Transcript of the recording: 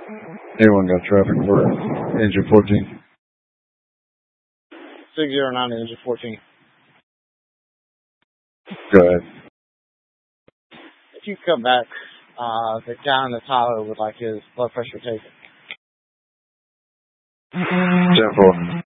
Anyone got traffic for engine 14? 609 engine 14. Go ahead. If you come back, the guy in the Tyler would like his blood pressure taken. 10-4.